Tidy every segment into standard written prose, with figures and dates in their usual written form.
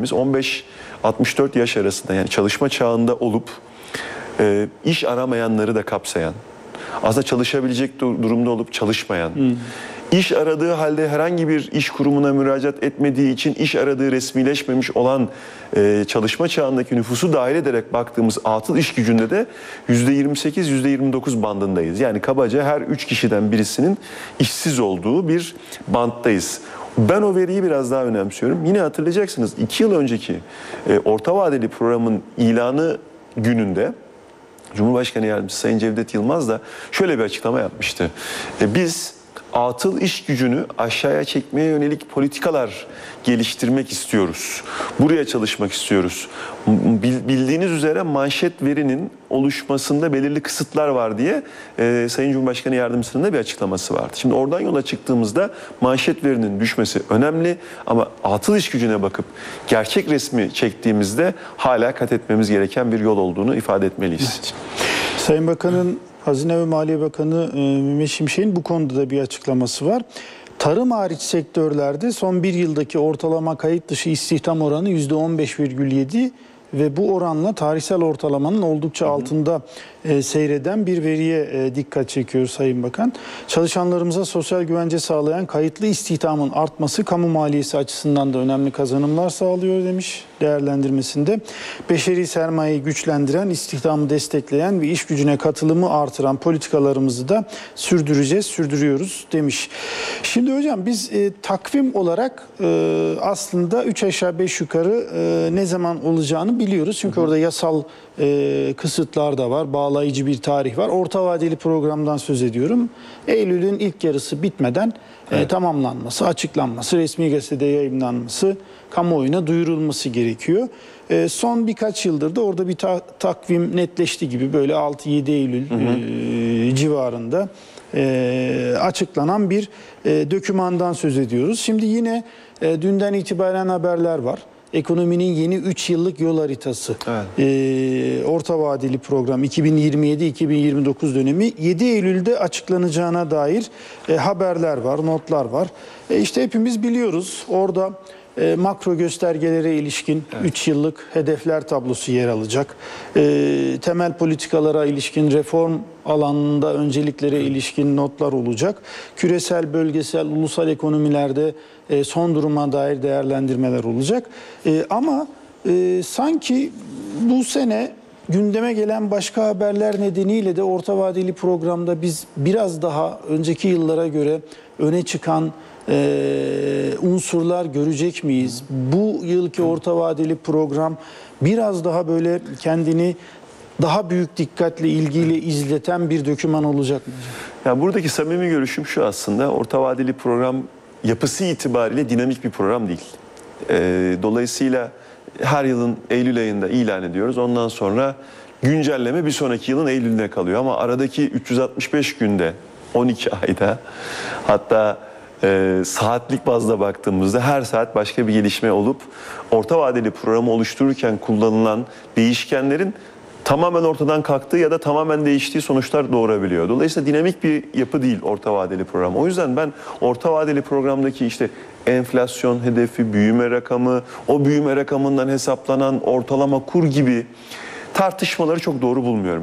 dediğimiz 15-64 yaş arasında, yani çalışma çağında olup iş aramayanları da kapsayan, aslında çalışabilecek durumda olup çalışmayan, iş aradığı halde herhangi bir iş kurumuna müracaat etmediği için iş aradığı resmileşmemiş olan çalışma çağındaki nüfusu dahil ederek baktığımız atıl iş gücünde de %28-%29 bandındayız. Yani kabaca her 3 kişiden birisinin işsiz olduğu bir banttayız. Ben o veriyi biraz daha önemsiyorum. Yine hatırlayacaksınız 2 yıl önceki orta vadeli programın ilanı gününde Cumhurbaşkanı Yardımcısı Sayın Cevdet Yılmaz da şöyle bir açıklama yapmıştı. Biz atıl iş gücünü aşağıya çekmeye yönelik politikalar geliştirmek istiyoruz. Buraya çalışmak istiyoruz. Bildiğiniz üzere manşet verinin oluşmasında belirli kısıtlar var diye Sayın Cumhurbaşkanı Yardımcısının da bir açıklaması vardı. Şimdi oradan yola çıktığımızda manşet verinin düşmesi önemli ama atıl iş gücüne bakıp gerçek resmi çektiğimizde hala kat etmemiz gereken bir yol olduğunu ifade etmeliyiz. Evet. Sayın Bakan'ın, Hazine ve Maliye Bakanı Mehmet Şimşek'in bu konuda da bir açıklaması var. Tarım hariç sektörlerde son bir yıldaki ortalama kayıt dışı istihdam oranı %15,7 ve bu oranla tarihsel ortalamanın oldukça altında seyreden bir veriye dikkat çekiyor Sayın Bakan. Çalışanlarımıza sosyal güvence sağlayan kayıtlı istihdamın artması kamu maliyesi açısından da önemli kazanımlar sağlıyor demiş değerlendirmesinde. Beşeri sermayeyi güçlendiren, istihdamı destekleyen ve iş gücüne katılımı artıran politikalarımızı da sürdürüyoruz demiş. Şimdi hocam biz takvim olarak aslında 3 aşağı 5 yukarı ne zaman olacağını biliyoruz. Çünkü orada yasal kısıtlar da var, bağlayıcı bir tarih var. Orta vadeli programdan söz ediyorum. Eylül'ün ilk yarısı bitmeden tamamlanması, açıklanması, resmi gazetede yayımlanması, kamuoyuna duyurulması gerekiyor. Son birkaç yıldır da orada bir takvim netleşti gibi, böyle 6-7 Eylül civarında açıklanan bir dokümandan söz ediyoruz. Şimdi yine dünden itibaren haberler var. Ekonominin yeni 3 yıllık yol haritası, orta vadeli program 2027-2029 dönemi 7 Eylül'de açıklanacağına dair haberler var, notlar var. İşte hepimiz biliyoruz orada makro göstergelere ilişkin 3 yıllık hedefler tablosu yer alacak. Temel politikalara ilişkin, reform alanında önceliklere ilişkin notlar olacak. Küresel, bölgesel, ulusal ekonomilerde son duruma dair değerlendirmeler olacak. Ama sanki bu sene gündeme gelen başka haberler nedeniyle de orta vadeli programda biz biraz daha önceki yıllara göre öne çıkan unsurlar görecek miyiz? Bu yılki orta vadeli program biraz daha böyle kendini daha büyük dikkatle, ilgiyle izleten bir doküman olacak mı? Ya buradaki samimi görüşüm şu aslında: orta vadeli program yapısı itibariyle dinamik bir program değil. Dolayısıyla her yılın Eylül ayında ilan ediyoruz. Ondan sonra güncelleme bir sonraki yılın Eylül'üne kalıyor. Ama aradaki 365 günde, 12 ayda, hatta saatlik bazda baktığımızda her saat başka bir gelişme olup orta vadeli programı oluştururken kullanılan değişkenlerin tamamen ortadan kalktığı ya da tamamen değiştiği sonuçlar doğurabiliyor. Dolayısıyla dinamik bir yapı değil orta vadeli program. O yüzden ben orta vadeli programdaki işte enflasyon hedefi, büyüme rakamı, o büyüme rakamından hesaplanan ortalama kur gibi tartışmaları çok doğru bulmuyorum.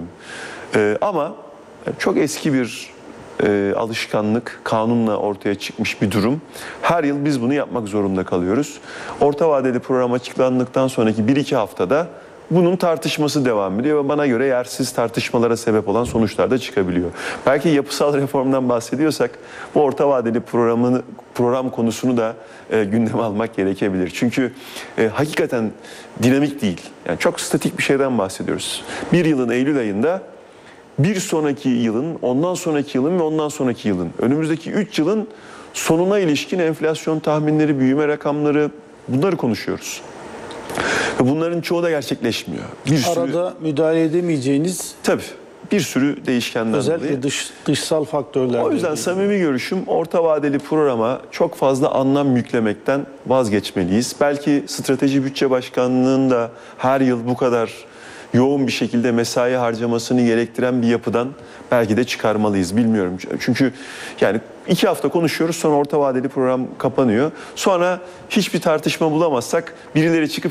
Ama çok eski bir alışkanlık, kanunla ortaya çıkmış bir durum. Her yıl biz bunu yapmak zorunda kalıyoruz. Orta vadeli program açıklandıktan sonraki 1-2 haftada bunun tartışması devam ediyor ve bana göre yersiz tartışmalara sebep olan sonuçlar da çıkabiliyor. Belki yapısal reformdan bahsediyorsak bu orta vadeli program konusunu da gündeme almak gerekebilir. Çünkü hakikaten dinamik değil. Yani çok statik bir şeyden bahsediyoruz. Bir yılın Eylül ayında bir sonraki yılın, ondan sonraki yılın ve ondan sonraki yılın, önümüzdeki 3 yılın sonuna ilişkin enflasyon tahminleri, büyüme rakamları, bunları konuşuyoruz. Bunların çoğu da gerçekleşmiyor. Arada müdahale edemeyeceğiniz, tabii, bir sürü değişkenden özellikle dolayı. dışsal faktörler. O yüzden samimi görüşüm, orta vadeli programa çok fazla anlam yüklemekten vazgeçmeliyiz. Belki Strateji Bütçe Başkanlığı'nın da her yıl bu kadar yoğun bir şekilde mesai harcamasını gerektiren bir yapıdan belki de çıkarmalıyız, bilmiyorum. Çünkü yani 2 hafta konuşuyoruz, sonra orta vadeli program kapanıyor. Sonra hiçbir tartışma bulamazsak birileri çıkıp